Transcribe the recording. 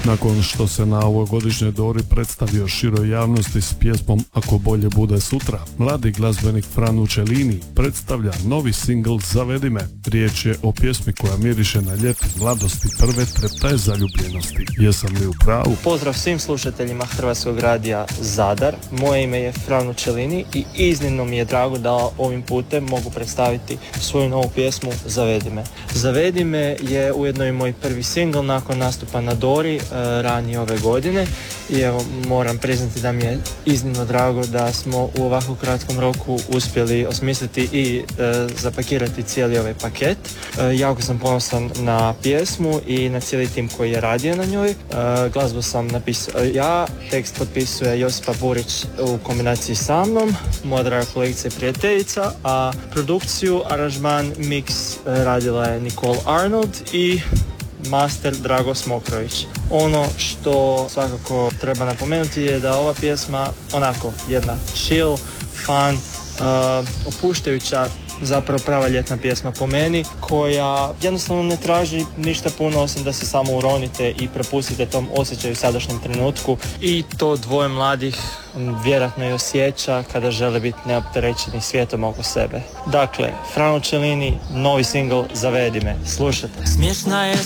Nakon što se na ovogodišnjoj Dori predstavio široj javnosti s pjesmom Ako bolje bude sutra, mladi glazbenik Franu Cellini predstavlja novi singl Zavedi me. Riječ je o pjesmi koja miriše na ljeto, mladosti, prve treptaje zaljubljenosti. Jesam li u pravu? Pozdrav svim slušateljima Hrvatskog radija Zadar. Moje ime je Franu Cellini i iznimno mi je drago da ovim putem mogu predstaviti svoju novu pjesmu Zavedi me. Zavedi me je ujedno i moj prvi singl nakon nastupa na Dori ranije ove godine i evo moram priznati da mi je iznimno drago da smo u ovako kratkom roku uspjeli osmisliti i zapakirati cijeli ovaj paket. Jako sam ponosan na pjesmu i na cijeli tim koji je radio na njoj. Glazbu sam napisao ja, tekst potpisuje Josipa Burić u kombinaciji sa mnom, moja draga kolegica i prijateljica, a produkciju, aranžman, mix radila je Nicole Arnold i master Drago Smokrović. Ono što svakako treba napomenuti je da ova pjesma onako jedna chill, fun, opuštajuća, zapravo prava ljetna pjesma po meni, koja jednostavno ne traži ništa puno osim da se samo uronite i prepustite tom osjećaju sadašnjem trenutku i to dvoje mladih vjerojatno i osjeća kada žele biti neopterećeni svijetom oko sebe. Dakle, Franu Cellini, novi singl Zavedi me. Slušajte. Smiješna je